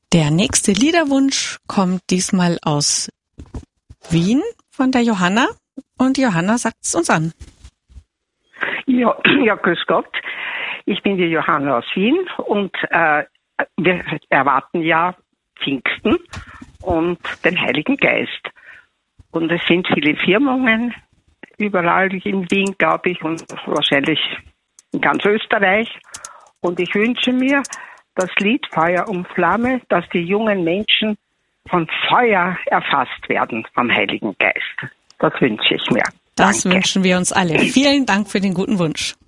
Der nächste Liederwunsch kommt diesmal aus Wien von der Johanna. Und Johanna sagt es uns an. Ja, grüß Gott. Ich bin die Johanna aus Wien und wir erwarten ja Pfingsten und den Heiligen Geist. Und es sind viele Firmungen überall in Wien, glaube ich, und wahrscheinlich in ganz Österreich. Und ich wünsche mir das Lied Feuer und Flamme, dass die jungen Menschen von Feuer erfasst werden vom Heiligen Geist. Das wünsche ich mir. Das Danke. wünschen wir uns alle. Vielen Dank für den guten Wunsch.